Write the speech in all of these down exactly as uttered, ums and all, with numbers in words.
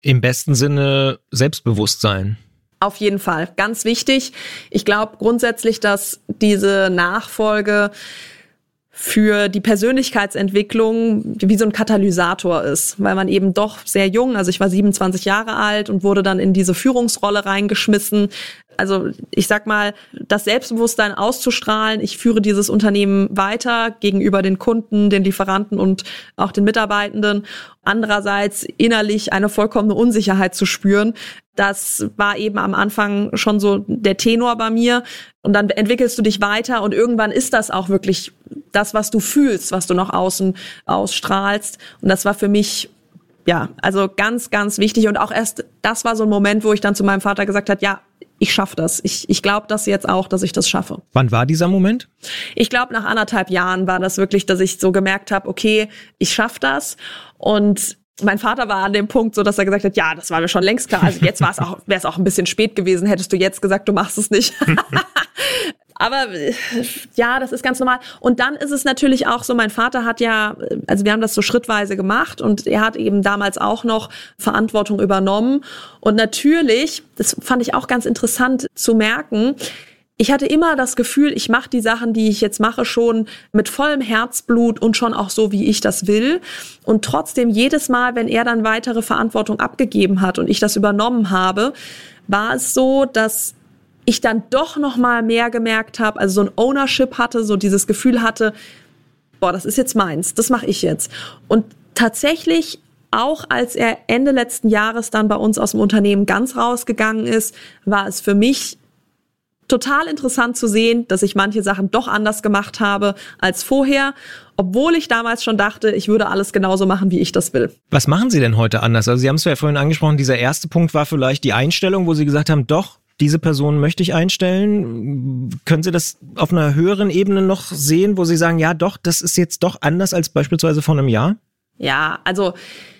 im besten Sinne Selbstbewusstsein. Auf jeden Fall, ganz wichtig. Ich glaube grundsätzlich, dass diese Nachfolge für die Persönlichkeitsentwicklung wie so ein Katalysator ist, weil man eben doch sehr jung, also ich war siebenundzwanzig Jahre alt und wurde dann in diese Führungsrolle reingeschmissen. Also ich sag mal, das Selbstbewusstsein auszustrahlen, ich führe dieses Unternehmen weiter gegenüber den Kunden, den Lieferanten und auch den Mitarbeitenden. Andererseits innerlich eine vollkommene Unsicherheit zu spüren, das war eben am Anfang schon so der Tenor bei mir. Und dann entwickelst du dich weiter und irgendwann ist das auch wirklich das, was du fühlst, was du nach außen ausstrahlst. Und das war für mich, ja, also ganz, ganz wichtig. Und auch erst, das war so ein Moment, wo ich dann zu meinem Vater gesagt habe, ja, ich schaffe das. Ich, ich glaube das jetzt auch, dass ich das schaffe. Wann war dieser Moment? Ich glaube, nach anderthalb Jahren war das wirklich, dass ich so gemerkt habe, okay, ich schaffe das. Und mein Vater war an dem Punkt so, dass er gesagt hat, ja, das war mir schon längst klar. Also jetzt war es auch, wäre es auch ein bisschen spät gewesen, hättest du jetzt gesagt, du machst es nicht. Aber ja, das ist ganz normal. Und dann ist es natürlich auch so, mein Vater hat ja, also wir haben das so schrittweise gemacht und er hat eben damals auch noch Verantwortung übernommen. Und natürlich, das fand ich auch ganz interessant zu merken, ich hatte immer das Gefühl, ich mache die Sachen, die ich jetzt mache, schon mit vollem Herzblut und schon auch so, wie ich das will. Und trotzdem jedes Mal, wenn er dann weitere Verantwortung abgegeben hat und ich das übernommen habe, war es so, dass ich dann doch noch mal mehr gemerkt habe, also so ein Ownership hatte, so dieses Gefühl hatte, boah, das ist jetzt meins, das mache ich jetzt. Und tatsächlich, auch als er Ende letzten Jahres dann bei uns aus dem Unternehmen ganz rausgegangen ist, war es für mich total interessant zu sehen, dass ich manche Sachen doch anders gemacht habe als vorher, obwohl ich damals schon dachte, ich würde alles genauso machen, wie ich das will. Was machen Sie denn heute anders? Also Sie haben es ja vorhin angesprochen, dieser erste Punkt war vielleicht die Einstellung, wo Sie gesagt haben, doch, diese Person möchte ich einstellen. Können Sie das auf einer höheren Ebene noch sehen, wo Sie sagen, ja doch, das ist jetzt doch anders als beispielsweise vor einem Jahr? Ja, also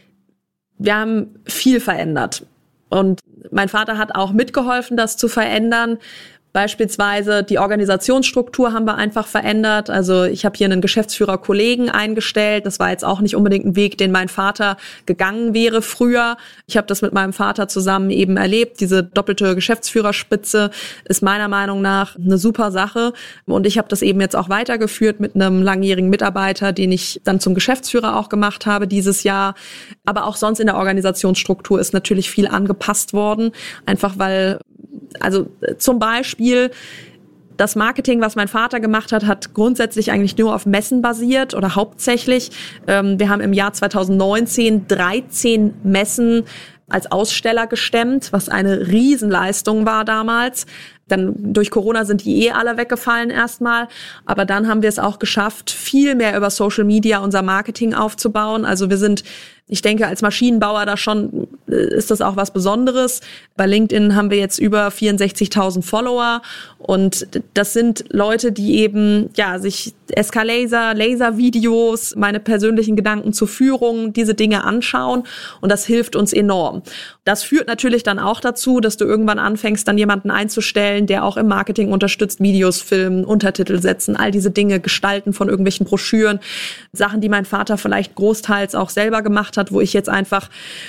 wir haben viel verändert. Und mein Vater hat auch mitgeholfen, das zu verändern. Beispielsweise die Organisationsstruktur haben wir einfach verändert. Also ich habe hier einen Geschäftsführer-Kollegen eingestellt. Das war jetzt auch nicht unbedingt ein Weg, den mein Vater gegangen wäre früher. Ich habe das mit meinem Vater zusammen eben erlebt. Diese doppelte Geschäftsführerspitze ist meiner Meinung nach eine super Sache. Und ich habe das eben jetzt auch weitergeführt mit einem langjährigen Mitarbeiter, den ich dann zum Geschäftsführer auch gemacht habe dieses Jahr. Aber auch sonst in der Organisationsstruktur ist natürlich viel angepasst worden. Einfach weil Also zum Beispiel das Marketing, was mein Vater gemacht hat, hat grundsätzlich eigentlich nur auf Messen basiert oder hauptsächlich. Wir haben im Jahr zwanzig neunzehn dreizehn Messen als Aussteller gestemmt, was eine Riesenleistung war damals. Dann durch Corona sind die eh alle weggefallen erstmal. Aber dann haben wir es auch geschafft, viel mehr über Social Media unser Marketing aufzubauen. Also wir sind, ich denke, als Maschinenbauer da schon ist das auch was Besonderes. Bei LinkedIn haben wir jetzt über vierundsechzigtausend Follower und das sind Leute, die eben ja sich Escalaser, Laser-Videos, meine persönlichen Gedanken zur Führung, diese Dinge anschauen und das hilft uns enorm. Das führt natürlich dann auch dazu, dass du irgendwann anfängst, dann jemanden einzustellen, der auch im Marketing unterstützt, Videos filmen, Untertitel setzen, all diese Dinge gestalten von irgendwelchen Broschüren, Sachen, die mein Vater vielleicht großteils auch selber gemacht hat, wo ich jetzt einfach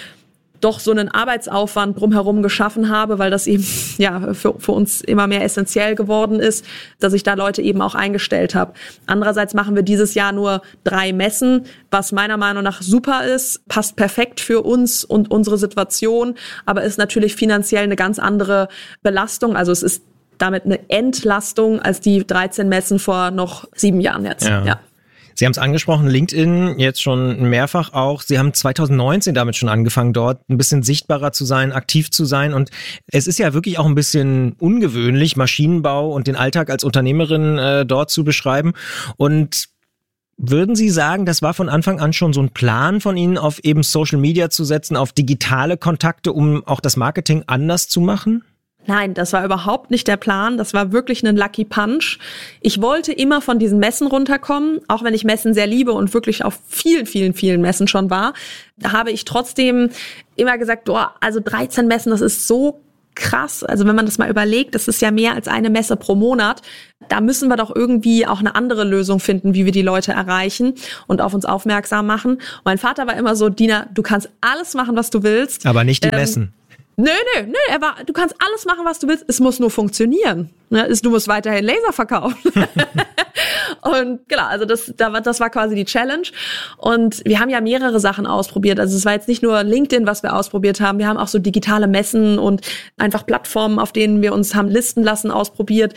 doch so einen Arbeitsaufwand drumherum geschaffen habe, weil das eben ja für, für uns immer mehr essentiell geworden ist, dass ich da Leute eben auch eingestellt habe. Andererseits machen wir dieses Jahr nur drei Messen, was meiner Meinung nach super ist, passt perfekt für uns und unsere Situation, aber ist natürlich finanziell eine ganz andere Belastung. Also es ist damit eine Entlastung als die dreizehn Messen vor noch sieben Jahren jetzt. Ja. ja. Sie haben es angesprochen, LinkedIn jetzt schon mehrfach auch. Sie haben zwanzig neunzehn damit schon angefangen, dort ein bisschen sichtbarer zu sein, aktiv zu sein. Und es ist ja wirklich auch ein bisschen ungewöhnlich, Maschinenbau und den Alltag als Unternehmerin äh, dort zu beschreiben. Und würden Sie sagen, das war von Anfang an schon so ein Plan von Ihnen, auf eben Social Media zu setzen, auf digitale Kontakte, um auch das Marketing anders zu machen? Nein, das war überhaupt nicht der Plan. Das war wirklich ein Lucky Punch. Ich wollte immer von diesen Messen runterkommen, auch wenn ich Messen sehr liebe und wirklich auf vielen, vielen, vielen Messen schon war. Da habe ich trotzdem immer gesagt, oh, also dreizehn Messen, das ist so krass. Also wenn man das mal überlegt, das ist ja mehr als eine Messe pro Monat. Da müssen wir doch irgendwie auch eine andere Lösung finden, wie wir die Leute erreichen und auf uns aufmerksam machen. Und mein Vater war immer so, Dina, du kannst alles machen, was du willst. Aber nicht die ähm, Messen. Nö, nö, nö, er war, du kannst alles machen, was du willst, es muss nur funktionieren. Ne? Du musst weiterhin Laser verkaufen. Und genau, also das, das war quasi die Challenge. Und wir haben ja mehrere Sachen ausprobiert. Also es war jetzt nicht nur LinkedIn, was wir ausprobiert haben. Wir haben auch so digitale Messen und einfach Plattformen, auf denen wir uns haben listen lassen, ausprobiert.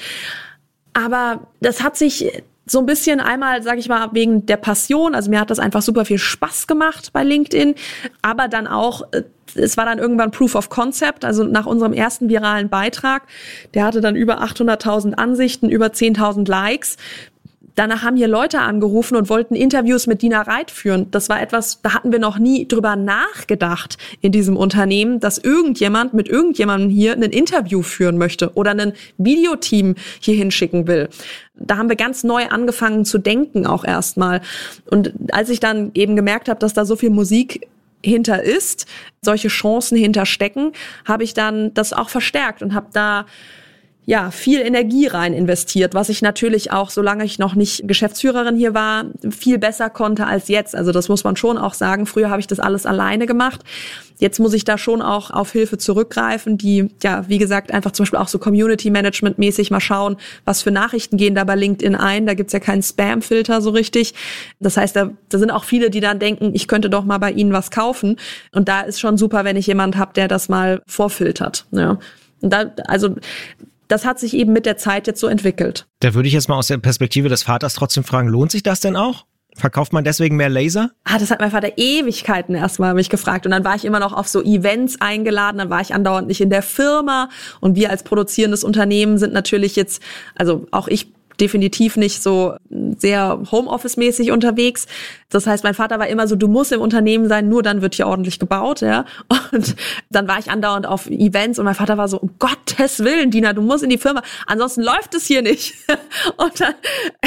Aber das hat sich so ein bisschen einmal, sage ich mal, wegen der Passion. Also mir hat das einfach super viel Spaß gemacht bei LinkedIn. Aber dann auch, es war dann irgendwann Proof of Concept. Also nach unserem ersten viralen Beitrag, der hatte dann über achthunderttausend Ansichten, über zehntausend Likes. Danach haben hier Leute angerufen und wollten Interviews mit Dina Reit führen. Das war etwas, da hatten wir noch nie drüber nachgedacht in diesem Unternehmen, dass irgendjemand mit irgendjemandem hier ein Interview führen möchte oder ein Videoteam hier hinschicken will. Da haben wir ganz neu angefangen zu denken auch erstmal. Und als ich dann eben gemerkt habe, dass da so viel Musik hinter ist, solche Chancen hinterstecken, habe ich dann das auch verstärkt und habe da ja, viel Energie rein investiert, was ich natürlich auch, solange ich noch nicht Geschäftsführerin hier war, viel besser konnte als jetzt. Also das muss man schon auch sagen. Früher habe ich das alles alleine gemacht. Jetzt muss ich da schon auch auf Hilfe zurückgreifen, die, ja, wie gesagt, einfach zum Beispiel auch so Community-Management-mäßig mal schauen, was für Nachrichten gehen da bei LinkedIn ein. Da gibt's ja keinen Spam-Filter so richtig. Das heißt, da, da sind auch viele, die dann denken, ich könnte doch mal bei ihnen was kaufen. Und da ist schon super, wenn ich jemand habe, der das mal vorfiltert. Ja. Und da, also das hat sich eben mit der Zeit jetzt so entwickelt. Da würde ich jetzt mal aus der Perspektive des Vaters trotzdem fragen, lohnt sich das denn auch? Verkauft man deswegen mehr Laser? Ah, das hat mein Vater Ewigkeiten erstmal mich gefragt. Und dann war ich immer noch auf so Events eingeladen, dann war ich andauernd nicht in der Firma. Und wir als produzierendes Unternehmen sind natürlich jetzt, also auch ich definitiv nicht so sehr Homeoffice-mäßig unterwegs. Das heißt, mein Vater war immer so, du musst im Unternehmen sein, nur dann wird hier ordentlich gebaut, ja. Und dann war ich andauernd auf Events und mein Vater war so, um Gottes Willen, Dina, du musst in die Firma, ansonsten läuft es hier nicht. Und dann,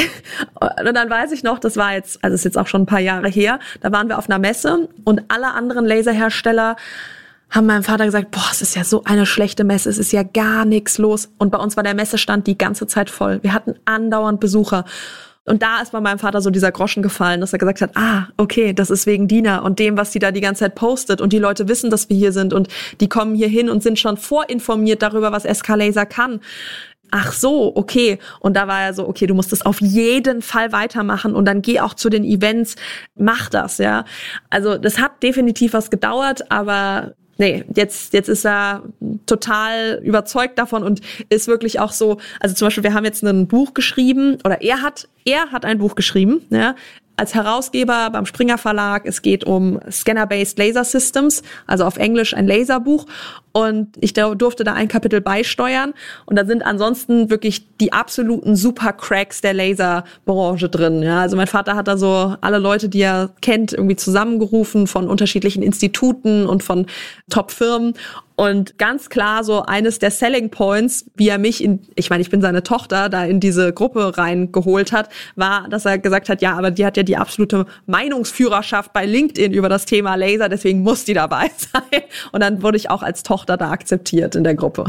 und dann weiß ich noch, das war jetzt, also ist jetzt auch schon ein paar Jahre her, da waren wir auf einer Messe und alle anderen Laserhersteller haben meinem Vater gesagt, boah, es ist ja so eine schlechte Messe, es ist ja gar nichts los. Und bei uns war der Messestand die ganze Zeit voll. Wir hatten andauernd Besucher. Und da ist bei meinem Vater so dieser Groschen gefallen, dass er gesagt hat, ah, okay, das ist wegen Dina und dem, was sie da die ganze Zeit postet. Und die Leute wissen, dass wir hier sind und die kommen hier hin und sind schon vorinformiert darüber, was S K Laser kann. Ach so, okay. Und da war er so, okay, du musst das auf jeden Fall weitermachen und dann geh auch zu den Events, mach das, ja. Also das hat definitiv was gedauert, aber nee, jetzt, jetzt ist er total überzeugt davon und ist wirklich auch so, also zum Beispiel, wir haben jetzt ein Buch geschrieben, oder er hat, er hat ein Buch geschrieben, ja, als Herausgeber beim Springer Verlag. Es geht um Scanner-Based Laser Systems, also auf Englisch ein Laserbuch. Und ich durfte da ein Kapitel beisteuern. Und da sind ansonsten wirklich die absoluten Super-Cracks der Laserbranche drin. Ja, also mein Vater hat da so alle Leute, die er kennt, irgendwie zusammengerufen von unterschiedlichen Instituten und von Top-Firmen. Und ganz klar so eines der Selling Points, wie er mich in, ich meine, ich bin seine Tochter, da in diese Gruppe reingeholt hat, war, dass er gesagt hat, ja, aber die hat ja die absolute Meinungsführerschaft bei LinkedIn über das Thema Laser, deswegen muss die dabei sein. Und dann wurde ich auch als Tochter da akzeptiert in der Gruppe.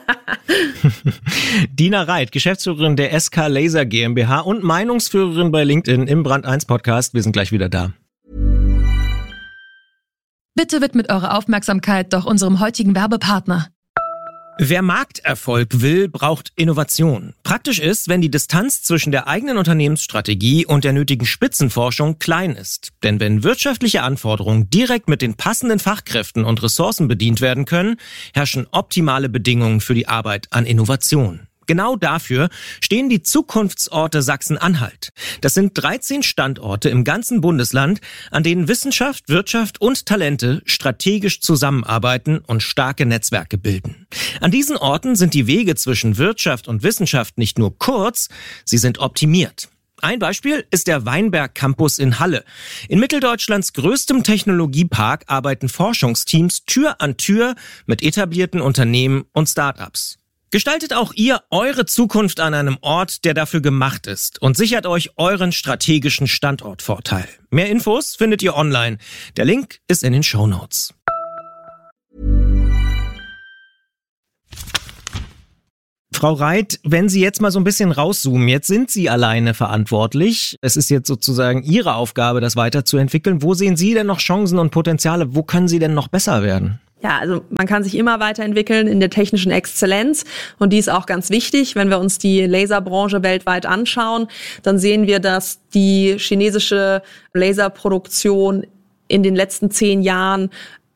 Dina Reit, Geschäftsführerin der S K Laser GmbH und Meinungsführerin bei LinkedIn im Brand eins Podcast. Wir sind gleich wieder da. Bitte widmet eure Aufmerksamkeit doch unserem heutigen Werbepartner. Wer Markterfolg will, braucht Innovation. Praktisch ist, wenn die Distanz zwischen der eigenen Unternehmensstrategie und der nötigen Spitzenforschung klein ist. Denn wenn wirtschaftliche Anforderungen direkt mit den passenden Fachkräften und Ressourcen bedient werden können, herrschen optimale Bedingungen für die Arbeit an Innovation. Genau dafür stehen die Zukunftsorte Sachsen-Anhalt. Das sind dreizehn Standorte im ganzen Bundesland, an denen Wissenschaft, Wirtschaft und Talente strategisch zusammenarbeiten und starke Netzwerke bilden. An diesen Orten sind die Wege zwischen Wirtschaft und Wissenschaft nicht nur kurz, sie sind optimiert. Ein Beispiel ist der Weinberg Campus in Halle. In Mitteldeutschlands größtem Technologiepark arbeiten Forschungsteams Tür an Tür mit etablierten Unternehmen und Start-ups. Gestaltet auch ihr eure Zukunft an einem Ort, der dafür gemacht ist und sichert euch euren strategischen Standortvorteil. Mehr Infos findet ihr online. Der Link ist in den Shownotes. Frau Reit, wenn Sie jetzt mal so ein bisschen rauszoomen, jetzt sind Sie alleine verantwortlich. Es ist jetzt sozusagen Ihre Aufgabe, das weiterzuentwickeln. Wo sehen Sie denn noch Chancen und Potenziale? Wo können Sie denn noch besser werden? Ja, also man kann sich immer weiterentwickeln in der technischen Exzellenz und die ist auch ganz wichtig. Wenn wir uns die Laserbranche weltweit anschauen, dann sehen wir, dass die chinesische Laserproduktion in den letzten zehn Jahren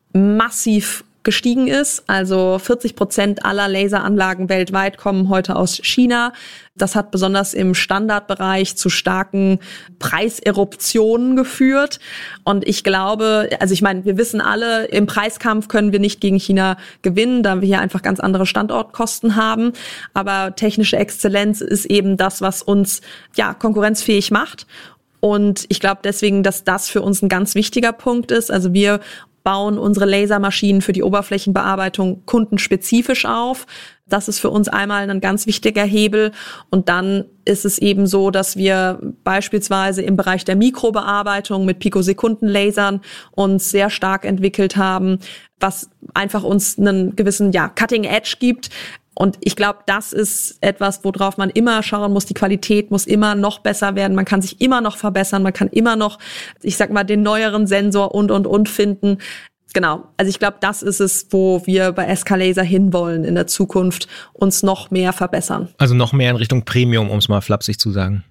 massiv gestiegen ist. Also vierzig Prozent aller Laseranlagen weltweit kommen heute aus China. Das hat besonders im Standardbereich zu starken Preiseruptionen geführt. Und ich glaube, also ich meine, wir wissen alle, im Preiskampf können wir nicht gegen China gewinnen, da wir hier einfach ganz andere Standortkosten haben. Aber technische Exzellenz ist eben das, was uns ja konkurrenzfähig macht. Und ich glaube deswegen, dass das für uns ein ganz wichtiger Punkt ist. Also wir bauen unsere Lasermaschinen für die Oberflächenbearbeitung kundenspezifisch auf. Das ist für uns einmal ein ganz wichtiger Hebel. Und dann ist es eben so, dass wir beispielsweise im Bereich der Mikrobearbeitung mit Pikosekundenlasern uns sehr stark entwickelt haben, was einfach uns einen gewissen, ja, Cutting Edge gibt. Und ich glaube, das ist etwas, worauf man immer schauen muss. Die Qualität muss immer noch besser werden. Man kann sich immer noch verbessern. Man kann immer noch, ich sag mal, den neueren Sensor und, und, und finden. Genau. Also ich glaube, das ist es, wo wir bei S K Laser hinwollen in der Zukunft, uns noch mehr verbessern. Also noch mehr in Richtung Premium, um es mal flapsig zu sagen.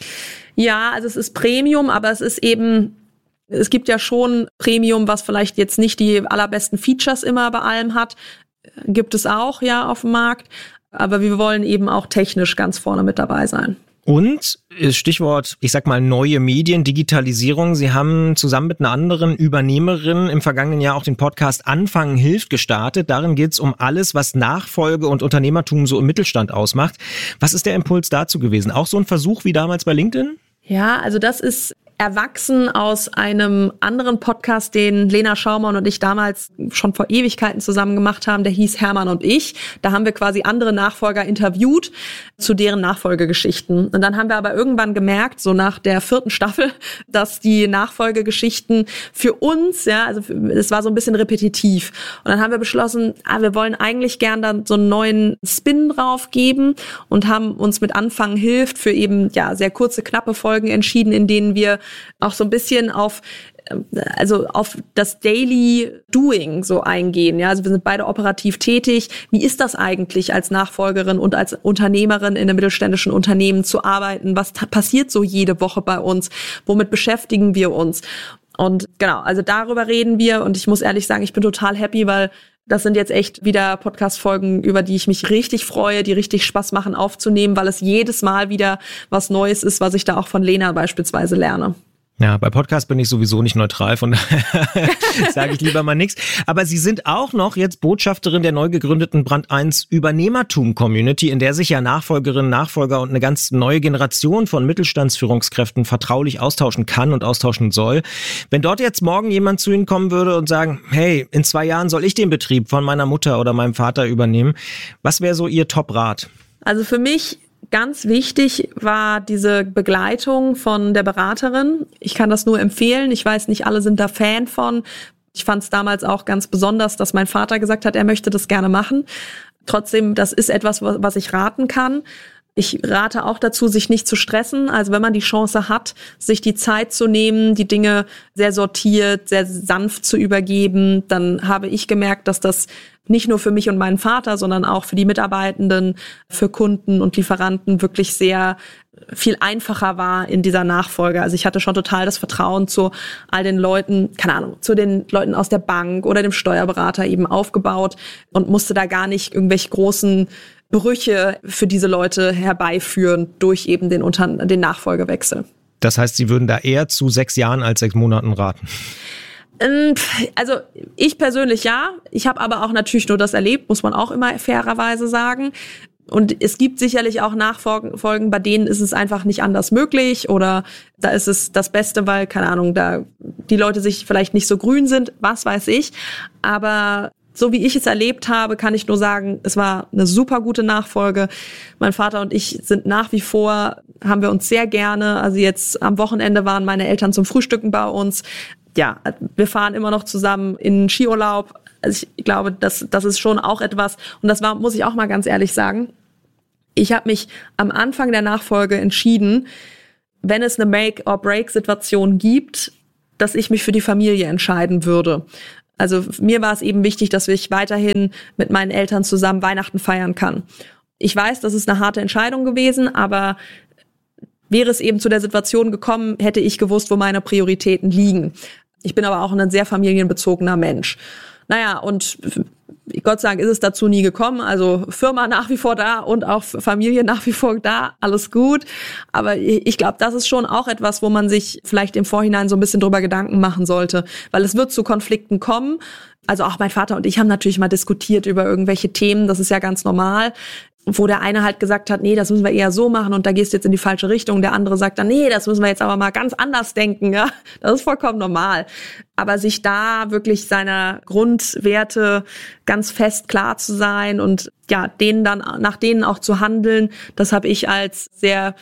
Ja, also es ist Premium, aber es ist eben, es gibt ja schon Premium, was vielleicht jetzt nicht die allerbesten Features immer bei allem hat. Gibt es auch, ja, auf dem Markt. Aber wir wollen eben auch technisch ganz vorne mit dabei sein. Und Stichwort, ich sag mal, neue Medien, Digitalisierung. Sie haben zusammen mit einer anderen Übernehmerin im vergangenen Jahr auch den Podcast Anfangen hilft gestartet. Darin geht es um alles, was Nachfolge und Unternehmertum so im Mittelstand ausmacht. Was ist der Impuls dazu gewesen? Auch so ein Versuch wie damals bei LinkedIn? Ja, also das ist erwachsen aus einem anderen Podcast, den Lena Schaumann und ich damals schon vor Ewigkeiten zusammen gemacht haben. Der hieß Hermann und ich. Da haben wir quasi andere Nachfolger interviewt zu deren Nachfolgegeschichten. Und dann haben wir aber irgendwann gemerkt, so nach der vierten Staffel, dass die Nachfolgegeschichten für uns, ja, also es war so ein bisschen repetitiv. Und dann haben wir beschlossen, ah, wir wollen eigentlich gern dann so einen neuen Spin drauf geben und haben uns mit Anfangen hilft für eben, ja, sehr kurze, knappe Folgen entschieden, in denen wir auch so ein bisschen auf also auf das Daily Doing so eingehen. Ja, also wir sind beide operativ tätig. Wie ist das eigentlich als Nachfolgerin und als Unternehmerin in einem mittelständischen Unternehmen zu arbeiten? Was t- passiert so jede Woche bei uns? Womit beschäftigen wir uns? Und genau, also darüber reden wir. Und ich muss ehrlich sagen, ich bin total happy, weil das sind jetzt echt wieder Podcast-Folgen, über die ich mich richtig freue, die richtig Spaß machen aufzunehmen, weil es jedes Mal wieder was Neues ist, was ich da auch von Lena beispielsweise lerne. Ja, bei Podcast bin ich sowieso nicht neutral, von daher sage ich lieber mal nichts. Aber Sie sind auch noch jetzt Botschafterin der neu gegründeten Brand eins Übernehmertum-Community, in der sich ja Nachfolgerinnen, Nachfolger und eine ganz neue Generation von Mittelstandsführungskräften vertraulich austauschen kann und austauschen soll. Wenn dort jetzt morgen jemand zu Ihnen kommen würde und sagen, hey, in zwei Jahren soll ich den Betrieb von meiner Mutter oder meinem Vater übernehmen, was wäre so Ihr Top-Rat? Also für mich ganz wichtig war diese Begleitung von der Beraterin. Ich kann das nur empfehlen. Ich weiß, nicht alle sind da Fan von. Ich fand es damals auch ganz besonders, dass mein Vater gesagt hat, er möchte das gerne machen. Trotzdem, das ist etwas, was ich raten kann. Ich rate auch dazu, sich nicht zu stressen. Also wenn man die Chance hat, sich die Zeit zu nehmen, die Dinge sehr sortiert, sehr sanft zu übergeben, dann habe ich gemerkt, dass das nicht nur für mich und meinen Vater, sondern auch für die Mitarbeitenden, für Kunden und Lieferanten wirklich sehr viel einfacher war in dieser Nachfolge. Also ich hatte schon total das Vertrauen zu all den Leuten, keine Ahnung, zu den Leuten aus der Bank oder dem Steuerberater eben aufgebaut und musste da gar nicht irgendwelche großen Brüche für diese Leute herbeiführen durch eben den, Unter- den Nachfolgewechsel. Das heißt, Sie würden da eher zu sechs Jahren als sechs Monaten raten? Also ich persönlich ja. Ich habe aber auch natürlich nur das erlebt, muss man auch immer fairerweise sagen. Und es gibt sicherlich auch Nachfolgen, bei denen ist es einfach nicht anders möglich oder da ist es das Beste, weil, keine Ahnung, da die Leute sich vielleicht nicht so grün sind, was weiß ich. Aber so wie ich es erlebt habe, kann ich nur sagen, es war eine super gute Nachfolge. Mein Vater und ich sind nach wie vor, haben wir uns sehr gerne, also jetzt am Wochenende waren meine Eltern zum Frühstücken bei uns. Ja, wir fahren immer noch zusammen in Skiurlaub. Also ich glaube, das, das ist schon auch etwas, und das war, muss ich auch mal ganz ehrlich sagen, Ich habe mich am Anfang der Nachfolge entschieden, wenn es eine Make-or-Break-Situation gibt, dass ich mich für die Familie entscheiden würde. Also mir war es eben wichtig, dass ich weiterhin mit meinen Eltern zusammen Weihnachten feiern kann. Ich weiß, das ist eine harte Entscheidung gewesen, aber wäre es eben zu der Situation gekommen, hätte ich gewusst, wo meine Prioritäten liegen. Ich bin aber auch ein sehr familienbezogener Mensch. Naja, und Gott sei Dank ist es dazu nie gekommen. Also Firma nach wie vor da und auch Familie nach wie vor da. Alles gut. Aber ich glaube, das ist schon auch etwas, wo man sich vielleicht im Vorhinein so ein bisschen drüber Gedanken machen sollte. Weil es wird zu Konflikten kommen. Also auch mein Vater und ich haben natürlich mal diskutiert über irgendwelche Themen. Das ist ja ganz normal. Wo der eine halt gesagt hat, nee, das müssen wir eher so machen und da gehst du jetzt in die falsche Richtung. Der andere sagt dann, nee, das müssen wir jetzt aber mal ganz anders denken. Ja, das ist vollkommen normal. Aber sich da wirklich seiner Grundwerte ganz fest klar zu sein und ja, denen dann nach denen auch zu handeln, das habe ich als sehr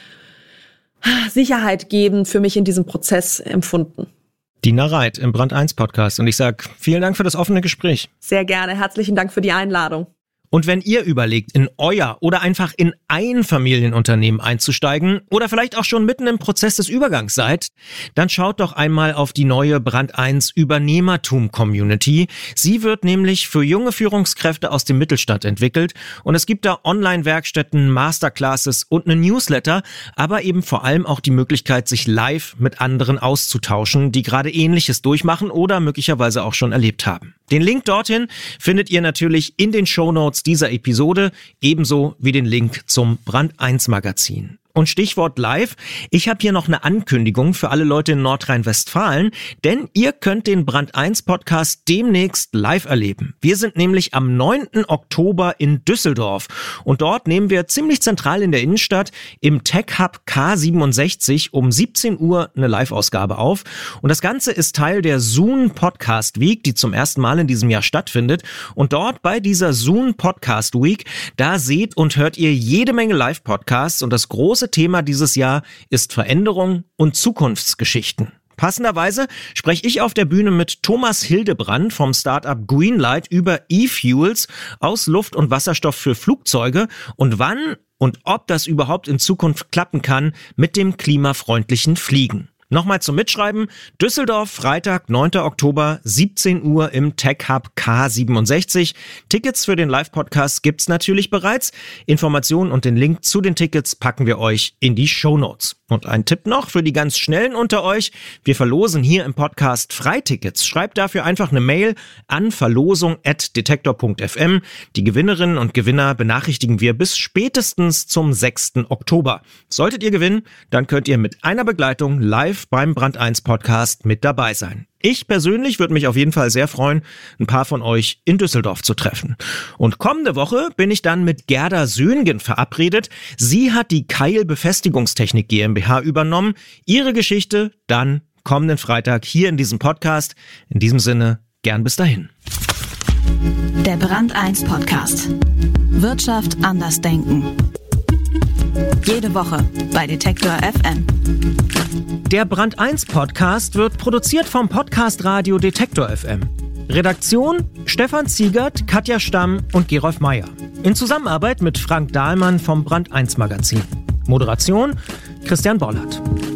sicherheitgebend für mich in diesem Prozess empfunden. Dina Reit im Brand eins Podcast und ich sag vielen Dank für das offene Gespräch. Sehr gerne. Herzlichen Dank für die Einladung. Und wenn ihr überlegt, in euer oder einfach in ein Familienunternehmen einzusteigen oder vielleicht auch schon mitten im Prozess des Übergangs seid, dann schaut doch einmal auf die neue Brand eins Übernehmertum-Community. Sie wird nämlich für junge Führungskräfte aus dem Mittelstand entwickelt und es gibt da Online-Werkstätten, Masterclasses und einen Newsletter, aber eben vor allem auch die Möglichkeit, sich live mit anderen auszutauschen, die gerade Ähnliches durchmachen oder möglicherweise auch schon erlebt haben. Den Link dorthin findet ihr natürlich in den Shownotes dieser Episode, ebenso wie den Link zum Brand eins Magazin. Und Stichwort live, ich habe hier noch eine Ankündigung für alle Leute in Nordrhein-Westfalen, denn ihr könnt den Brand eins Podcast demnächst live erleben. Wir sind nämlich am neunten Oktober in Düsseldorf und dort nehmen wir ziemlich zentral in der Innenstadt im Tech Hub K siebenundsechzig um siebzehn Uhr eine Live-Ausgabe auf. Und das Ganze ist Teil der Zoom Podcast Week, die zum ersten Mal in diesem Jahr stattfindet. Und dort bei dieser Zoom Podcast Week, da seht und hört ihr jede Menge Live-Podcasts und das große Thema dieses Jahr ist Veränderung und Zukunftsgeschichten. Passenderweise spreche ich auf der Bühne mit Thomas Hildebrand vom Startup Greenlight über E-Fuels aus Luft und Wasserstoff für Flugzeuge und wann und ob das überhaupt in Zukunft klappen kann mit dem klimafreundlichen Fliegen. Nochmal zum Mitschreiben, Düsseldorf, Freitag, neunten Oktober, siebzehn Uhr im Tech Hub K siebenundsechzig. Tickets für den Live-Podcast gibt's natürlich bereits. Informationen und den Link zu den Tickets packen wir euch in die Shownotes. Und ein Tipp noch für die ganz Schnellen unter euch. Wir verlosen hier im Podcast Freitickets. Schreibt dafür einfach eine Mail an verlosung at detektor punkt f m. Die Gewinnerinnen und Gewinner benachrichtigen wir bis spätestens zum sechsten Oktober. Solltet ihr gewinnen, dann könnt ihr mit einer Begleitung live beim Brand eins Podcast mit dabei sein. Ich persönlich würde mich auf jeden Fall sehr freuen, ein paar von euch in Düsseldorf zu treffen. Und kommende Woche bin ich dann mit Gerda Söhngen verabredet. Sie hat die Keil Befestigungstechnik GmbH übernommen. Ihre Geschichte dann kommenden Freitag hier in diesem Podcast. In diesem Sinne, gern bis dahin. Der Brand eins Podcast. Wirtschaft anders denken. Jede Woche bei Detektor F M. Der Brand eins Podcast wird produziert vom Podcast Radio Detektor F M. Redaktion Stefan Ziegert, Katja Stamm und Gerolf Meyer. In Zusammenarbeit mit Frank Dahlmann vom Brand eins Magazin. Moderation Christian Bollert.